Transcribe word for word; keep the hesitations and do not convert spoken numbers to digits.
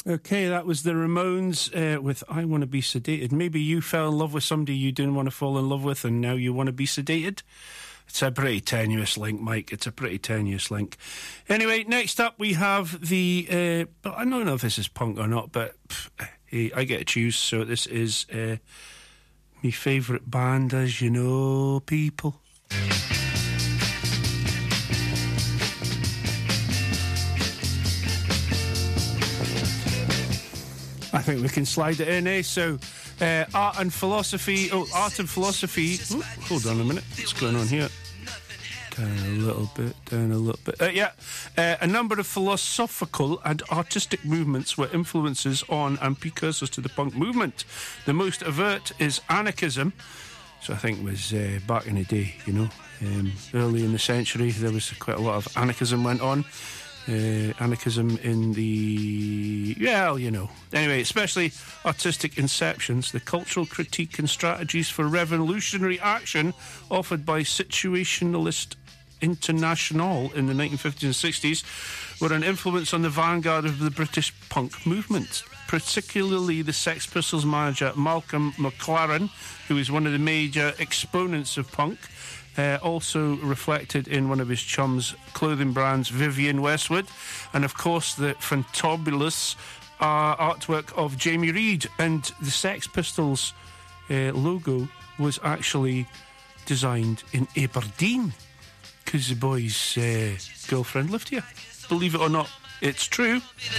Okay, that was the Ramones uh, with I Want to Be Sedated. Maybe you fell in love with somebody you didn't want to fall in love with and now you want to be sedated. It's a pretty tenuous link, Mike. It's a pretty tenuous link. Anyway, next up we have the... Uh, but I don't know if this is punk or not, but pff, hey, I get to choose. So this is uh, my favourite band, as you know, people. I think we can slide it in, eh? So, uh, art and philosophy. Oh, art and philosophy. Ooh, hold on a minute. What's going on here? Down a little bit, down a little bit. Uh, yeah. Uh, a number of philosophical and artistic movements were influences on and precursors to the punk movement. The most overt is anarchism. So I think it was uh, back in the day, you know. Um, early in the century, there was quite a lot of anarchism went on. Uh, anarchism in the... Well, you know. Anyway, especially artistic inceptions, the cultural critique and strategies for revolutionary action offered by Situationalist International in the nineteen fifties and sixties were an influence on the vanguard of the British punk movement, particularly the Sex Pistols manager Malcolm McLaren, who is one of the major exponents of punk. Uh, also reflected in one of his chums' clothing brands, Vivienne Westwood, and of course the fantabulous uh, artwork of Jamie Reid. And the Sex Pistols uh, logo was actually designed in Aberdeen because the boy's uh, girlfriend lived here. Believe it or not, it's true.